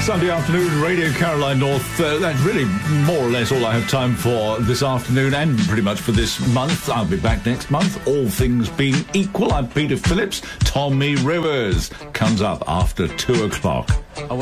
Sunday afternoon, Radio Caroline North. That's really more or less all I have time for this afternoon and pretty much for this month. I'll be back next month. All things being equal, I'm Peter Phillips. Tommy Rivers comes up after 2 o'clock.